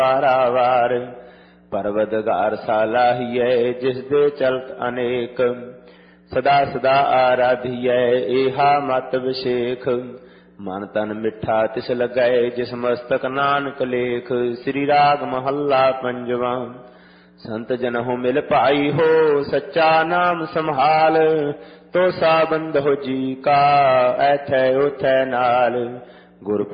ਵਾਰ ਪਰਵਦਗਾਰ ਸਾਲਾਹੀਐ ਜਿਸ ਦੇ ਚਲਤ ਅਨੇਕ ਸਦਾ ਸਦਾ ਆਰਾਧੀਐ ਏਹਾ ਮਤ ਵਿਸ਼ੇਖ ਮਨ ਤਨ ਮਿੱਠਾ ਤਿਸ ਲਗੈ ਜਿਸ ਮਸਤਕ ਨਾਨਕ ਲੇਖ। ਸ੍ਰੀ ਰਾਗ ਮਹੱਲਾ ਪੰਜਵਾਂ। ਸੰਤ ਜਨਹੁ ਮਿਲ ਭਾਈ ਹੋ ਸੱਚਾ ਨਾਮ ਸੰਭਾਲ ਤੋ ਸਾਬੰਧ ਹੋ ਜੀ ਕਾ ਐਥੈ ਉਥੈ ਨਾਲ ਗੁਰ